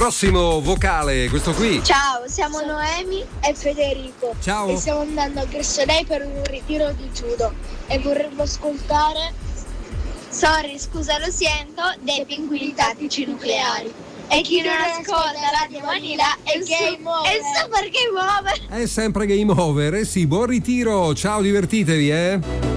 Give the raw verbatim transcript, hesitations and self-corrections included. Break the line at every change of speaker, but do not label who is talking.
Prossimo vocale, questo qui.
Ciao, siamo Noemi e Federico.
Ciao.
E stiamo andando a Gressonei per un ritiro di judo e vorremmo ascoltare Sorry, scusa, lo sento, dei pinguini tattici nucleari. E chi non ascolta Radio Manila è game over. È super game over.
È sempre game over, eh sì, buon ritiro, ciao, divertitevi, eh.